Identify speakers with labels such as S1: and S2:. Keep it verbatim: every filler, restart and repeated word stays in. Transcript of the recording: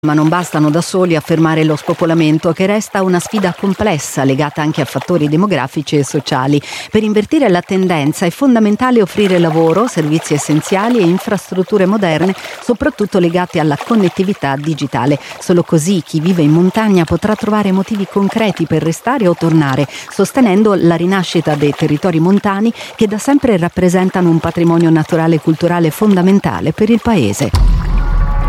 S1: Ma non bastano da soli a fermare lo spopolamento, che resta una sfida complessa legata anche a fattori demografici e sociali. Per invertire la tendenza è fondamentale offrire lavoro, servizi essenziali e infrastrutture moderne, soprattutto legate alla connettività digitale. Solo così chi vive in montagna potrà trovare motivi concreti per restare o tornare, sostenendo la rinascita dei territori montani che da sempre rappresentano un patrimonio naturale e culturale fondamentale per il paese.